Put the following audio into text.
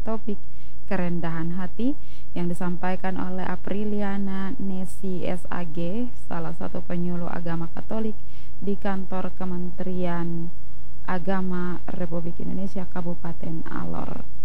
topik kerendahan hati yang disampaikan oleh Apriliana Nesi SAG, salah satu penyuluh agama Katolik di kantor Kementerian Agama Republik Indonesia Kabupaten Alor.